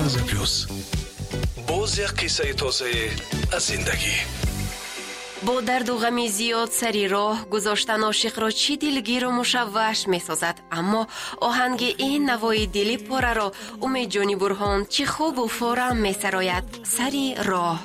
تازه پلوس، باز یک قصه تازه از زندگی. با درد و غمی زیاد سری راه گذاشتن عاشق را چی دلگیر و مشوش می سازد، اما آهنگ این نوای دلی پاره را امید جانی برهان چی خوب و فورا می سراید. سری راه.